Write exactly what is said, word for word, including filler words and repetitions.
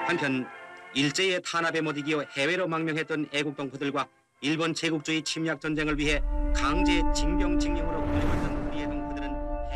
한편 일제의 탄압에 못 이겨 해외로 망명했던 애국 동포들과 일본 제국주의 침략 전쟁을 위해 강제 징병 징용으로 끌려갔던